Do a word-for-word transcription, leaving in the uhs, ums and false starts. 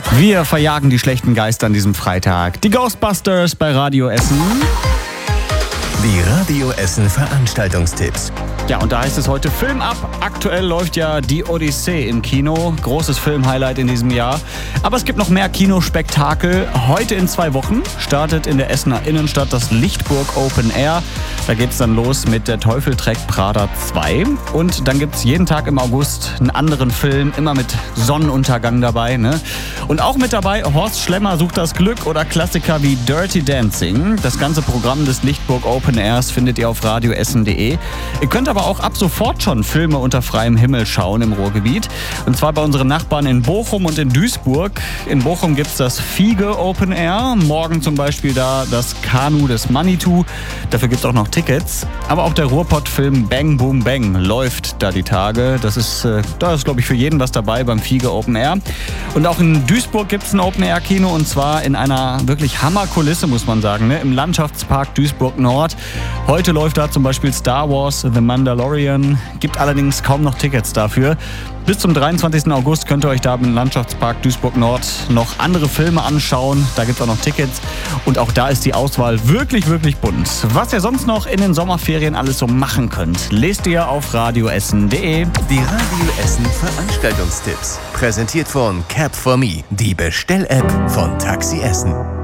Wir verjagen die schlechten Geister an diesem Freitag. Die Ghostbusters bei Radio Essen. Die Radio Essen Veranstaltungstipps. Ja, und da heißt es heute Film ab. Aktuell läuft ja die Odyssee im Kino. Großes Filmhighlight in diesem Jahr. Aber es gibt noch mehr Kinospektakel. Heute in zwei Wochen startet in der Essener Innenstadt das Lichtburg Open Air. Da geht's dann los mit Der Teufel trägt Prada zwei. Und dann gibt's jeden Tag im August einen anderen Film, immer mit Sonnenuntergang dabei. Ne? Und auch mit dabei Horst Schlemmer sucht das Glück oder Klassiker wie Dirty Dancing. Das ganze Programm des Lichtburg Open Airs findet ihr auf radioessen punkt de. Ihr könnt aber auch ab sofort schon Filme unter freiem Himmel schauen im Ruhrgebiet. Und zwar bei unseren Nachbarn in Bochum und in Duisburg. In Bochum gibt's das Fiege Open Air. Morgen zum Beispiel da das Kanu des Manitou. Dafür gibt's auch noch Tickets. Aber auch der Ruhrpott-Film Bang Boom Bang läuft da die Tage. Das ist, äh, da ist, glaube ich, für jeden was dabei beim Fiege Open Air. Und auch in Duisburg gibt's ein Open Air Kino und zwar in einer wirklich Hammerkulisse, muss man sagen, ne? Im Landschaftspark Duisburg Nord. Heute läuft da zum Beispiel Star Wars The Mandalorian. Gibt allerdings kaum noch Tickets dafür. Bis zum dreiundzwanzigsten August könnt ihr euch da im Landschaftspark Duisburg Nord noch andere Filme anschauen. Da gibt es auch noch Tickets. Und auch da ist die Auswahl wirklich, wirklich bunt. Was ihr sonst noch in den Sommerferien alles so machen könnt, lest ihr auf radioessen punkt de. Die Radio Essen Veranstaltungstipps. Präsentiert von Cap for Me, die Bestell-App von Taxi Essen.